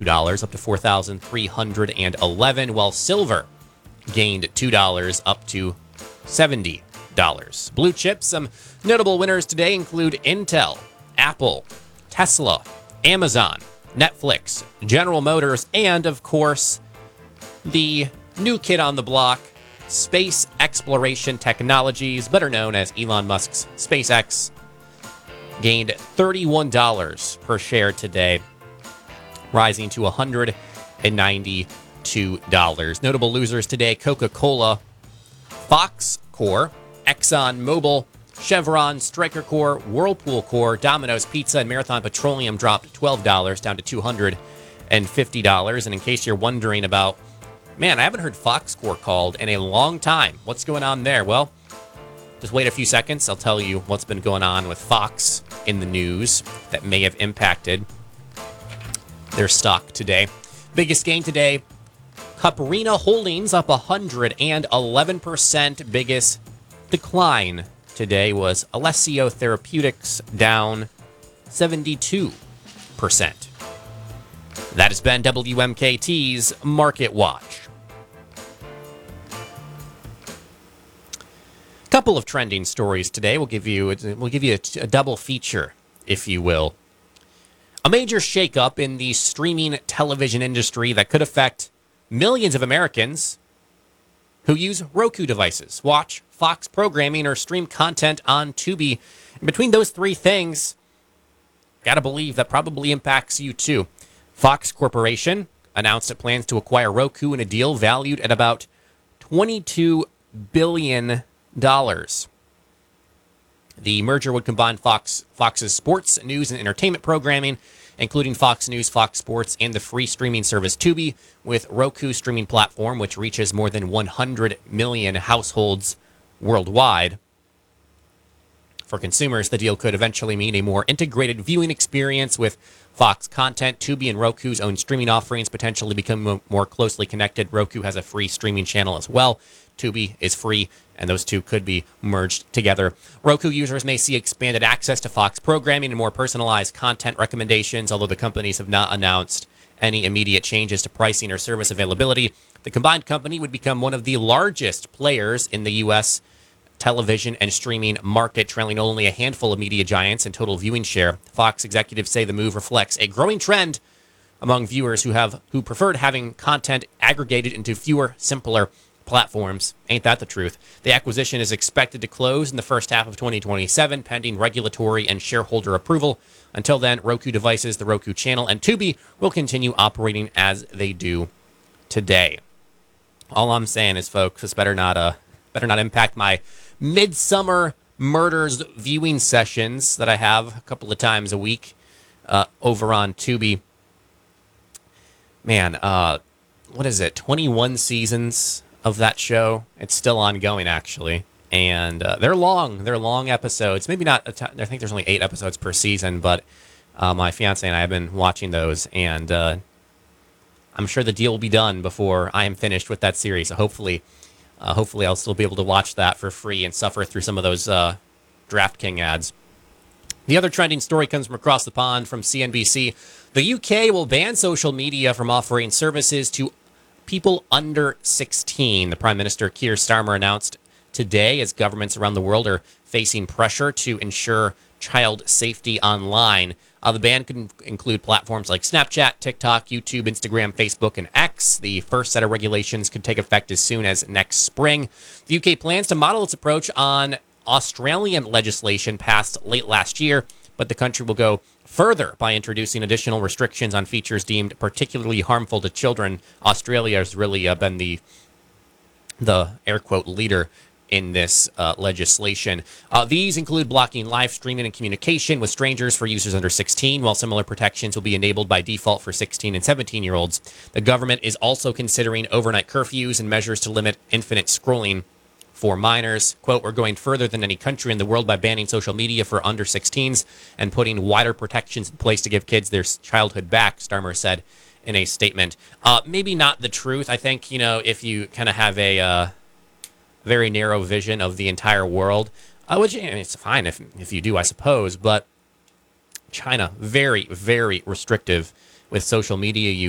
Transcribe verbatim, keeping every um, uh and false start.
two dollars, up to four thousand three hundred eleven dollars, while silver gained two dollars, up to seventy dollars. Blue chips, some notable winners today include Intel, Apple, Tesla, Amazon, Netflix, General Motors, and, of course, the new kid on the block, Space Exploration Technologies, better known as Elon Musk's SpaceX, gained thirty-one dollars per share today, rising to one hundred ninety-two dollars. Notable losers today: Coca-Cola, Fox Corp, ExxonMobil, Chevron, Stryker Corp, Whirlpool Corp, Domino's Pizza, and Marathon Petroleum dropped twelve dollars down to two hundred fifty dollars. And in case you're wondering about, man, I haven't heard Fox Corp called in a long time. What's going on there? Well, just wait a few seconds. I'll tell you what's been going on with Fox in the news that may have impacted their stock today. Biggest gain today, Cuperina Holdings up one hundred eleven percent. Biggest decline today was Alessio Therapeutics, down seventy-two percent. That has been W M K T's Market Watch. Couple of trending stories today. We'll give you we'll give you a, a double feature, if you will. A major shakeup in the streaming television industry that could affect millions of Americans who use Roku devices, watch Fox programming, or stream content on Tubi. And between those three things, gotta believe that probably impacts you too. Fox Corporation announced it plans to acquire Roku in a deal valued at about twenty-two billion dollars. The merger would combine Fox Fox's sports, news, and entertainment programming, including Fox News, Fox Sports, and the free streaming service Tubi, with Roku streaming platform, which reaches more than one hundred million households worldwide. For consumers, the deal could eventually mean a more integrated viewing experience with Fox content. Tubi and Roku's own streaming offerings potentially become more closely connected. Roku has a free streaming channel as well. Tubi is free, and those two could be merged together. Roku users may see expanded access to Fox programming and more personalized content recommendations, although the companies have not announced any immediate changes to pricing or service availability. The combined company would become one of the largest players in the U S television and streaming market, trailing only a handful of media giants in total viewing share. Fox executives say the move reflects a growing trend among viewers who have who preferred having content aggregated into fewer, simpler platforms. Ain't that the truth? The acquisition is expected to close in the first half of twenty twenty-seven, pending regulatory and shareholder approval. Until then, Roku devices, the Roku channel, and Tubi will continue operating as they do today. All I'm saying is, folks, this better not uh better not impact my Midsummer Murders viewing sessions that I have a couple of times a week uh, over on Tubi. Man, uh, what is it? twenty-one seasons of that show. It's still ongoing, actually. And uh, they're long. They're long episodes. Maybe not, a t- I think there's only eight episodes per season, but uh, my fiance and I have been watching those, and uh, I'm sure the deal will be done before I am finished with that series. So hopefully, uh, hopefully I'll still be able to watch that for free and suffer through some of those uh, DraftKings ads. The other trending story comes from across the pond from C N B C. The U K will ban social media from offering services to people under sixteen. The Prime Minister Keir Starmer announced today, as governments around the world are facing pressure to ensure child safety online. Uh, the ban could include platforms like Snapchat, TikTok, YouTube, Instagram, Facebook, and X. The first set of regulations could take effect as soon as next spring. The U K plans to model its approach on Australian legislation passed late last year, but the country will go further by introducing additional restrictions on features deemed particularly harmful to children. Australia has really uh, been the the air quote leader in this uh, legislation. Uh, these include blocking live streaming and communication with strangers for users under sixteen, while similar protections will be enabled by default for sixteen and seventeen-year-olds. The government is also considering overnight curfews and measures to limit infinite scrolling for minors. Quote, we're going further than any country in the world by banning social media for under sixteens and putting wider protections in place to give kids their childhood back, Starmer said in a statement. Uh, maybe not the truth. I think, you know, if you kind of have a uh, very narrow vision of the entire world, uh, which, I mean, it's fine if, if you do, I suppose, but China, very, very restrictive with social media use.